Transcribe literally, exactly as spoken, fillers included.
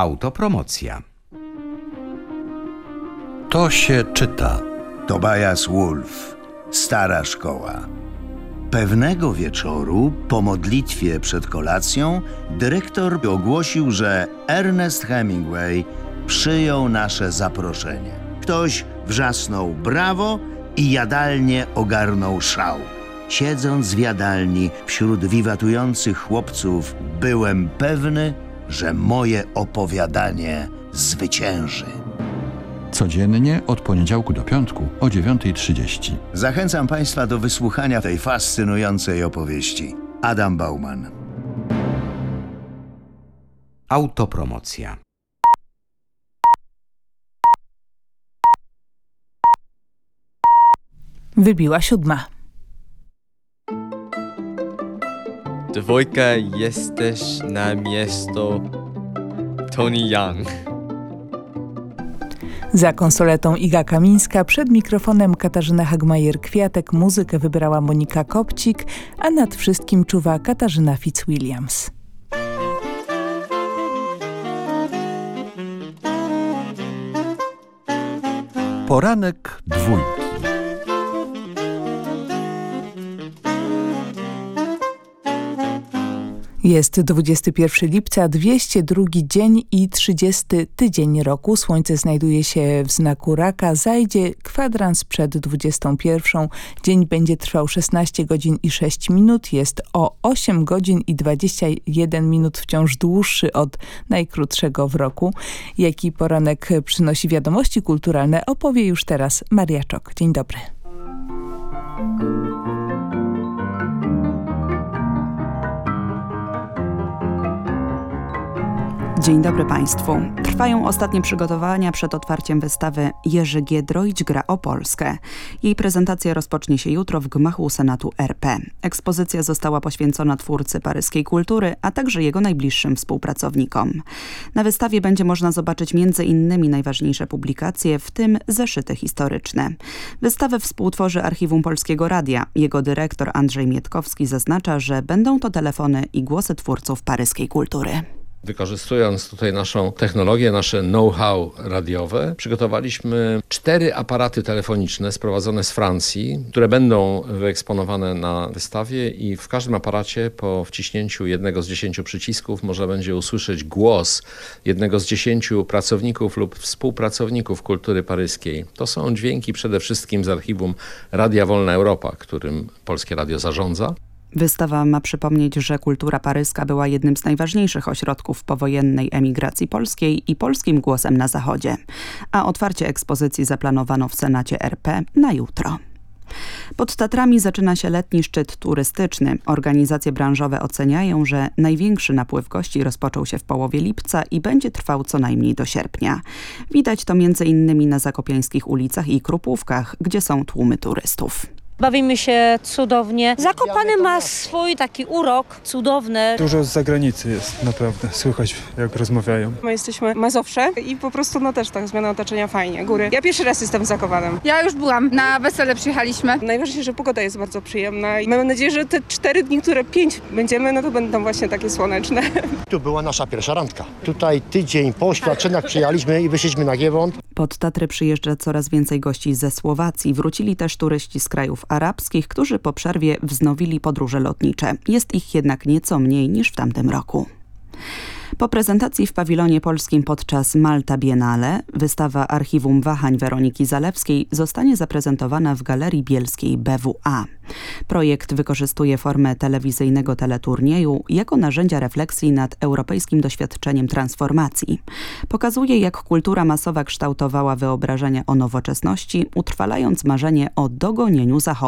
Autopromocja. To się czyta. Tobias Wolff, Stara Szkoła. Pewnego wieczoru, po modlitwie przed kolacją, dyrektor ogłosił, że Ernest Hemingway przyjął nasze zaproszenie. Ktoś wrzasnął brawo i jadalnie ogarnął szał. Siedząc w jadalni wśród wiwatujących chłopców, byłem pewny, że moje opowiadanie zwycięży. Codziennie od poniedziałku do piątku o dziewiątej trzydzieści. Zachęcam Państwa do wysłuchania tej fascynującej opowieści. Adam Bauman. Autopromocja. Wybiła siódma. Dwójka, jesteś na miasto Tony Young. Za konsoletą Iga Kamińska, przed mikrofonem Katarzyna Hagmajer-Kwiatek, muzykę wybrała Monika Kopcik, a nad wszystkim czuwa Katarzyna Fitzwilliams. Poranek dwójki. Jest dwudziestego pierwszego lipca, dwieście drugi dzień i trzydziesty tydzień roku. Słońce znajduje się w znaku raka, zajdzie kwadrans przed dwudziestą pierwszą. Dzień będzie trwał szesnaście godzin i sześć minut. Jest o osiem godzin i dwadzieścia jeden minut wciąż dłuższy od najkrótszego w roku. Jaki poranek przynosi wiadomości kulturalne, opowie już teraz Maria Czok. Dzień dobry. Dzień dobry Państwu. Trwają ostatnie przygotowania przed otwarciem wystawy Jerzy Giedroyć gra o Polskę. Jej prezentacja rozpocznie się jutro w gmachu Senatu R P. Ekspozycja została poświęcona twórcy paryskiej kultury, a także jego najbliższym współpracownikom. Na wystawie będzie można zobaczyć między innymi najważniejsze publikacje, w tym zeszyty historyczne. Wystawę współtworzy Archiwum Polskiego Radia. Jego dyrektor Andrzej Mietkowski zaznacza, że będą to telefony i głosy twórców paryskiej kultury. Wykorzystując tutaj naszą technologię, nasze know-how radiowe, przygotowaliśmy cztery aparaty telefoniczne sprowadzone z Francji, które będą wyeksponowane na wystawie i w każdym aparacie po wciśnięciu jednego z dziesięciu przycisków można będzie usłyszeć głos jednego z dziesięciu pracowników lub współpracowników kultury paryskiej. To są dźwięki przede wszystkim z archiwum Radia Wolna Europa, którym Polskie Radio zarządza. Wystawa ma przypomnieć, że kultura paryska była jednym z najważniejszych ośrodków powojennej emigracji polskiej i polskim głosem na Zachodzie. A otwarcie ekspozycji zaplanowano w Senacie R P na jutro. Pod Tatrami zaczyna się letni szczyt turystyczny. Organizacje branżowe oceniają, że największy napływ gości rozpoczął się w połowie lipca i będzie trwał co najmniej do sierpnia. Widać to między innymi na zakopiańskich ulicach i Krupówkach, gdzie są tłumy turystów. Bawimy się cudownie. Zakopane ma swój taki urok cudowny. Dużo z zagranicy jest, naprawdę. Słychać, jak rozmawiają. My jesteśmy Mazowsze i po prostu no też tak zmiana otoczenia fajnie, góry. Ja pierwszy raz jestem w Zakopanem. Ja już byłam, na wesele przyjechaliśmy. Najważniejsze, że pogoda jest bardzo przyjemna i mamy nadzieję, że te cztery dni, które pięć będziemy, no to będą właśnie takie słoneczne. Tu była nasza pierwsza randka. Tutaj tydzień po oświadczeniach przyjechaliśmy i wyszliśmy na Giewont. Pod Tatry przyjeżdża coraz więcej gości ze Słowacji. Wrócili też turyści z krajów arabskich, którzy po przerwie wznowili podróże lotnicze. Jest ich jednak nieco mniej niż w tamtym roku. Po prezentacji w pawilonie polskim podczas Malta Biennale wystawa Archiwum Wahań Weroniki Zalewskiej zostanie zaprezentowana w Galerii Bielskiej B W A. Projekt wykorzystuje formę telewizyjnego teleturnieju jako narzędzia refleksji nad europejskim doświadczeniem transformacji. Pokazuje, jak kultura masowa kształtowała wyobrażenia o nowoczesności, utrwalając marzenie o dogonieniu Zachodu.